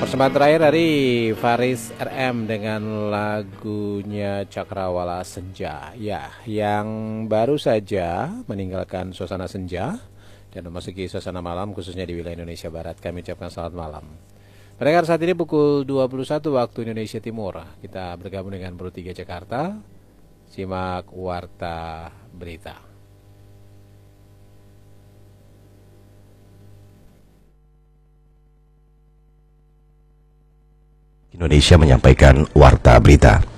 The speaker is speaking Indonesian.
Persembahan terakhir dari Faris RM dengan lagunya Cakrawala Senja. Ya, yang baru saja meninggalkan suasana senja dan memasuki suasana malam khususnya di wilayah Indonesia Barat. Kami ucapkan selamat malam. Pendengar, saat ini pukul 21 waktu Indonesia Timur. Kita bergabung dengan Pro 3 Jakarta. Simak Warta Berita. Indonesia menyampaikan Warta Berita.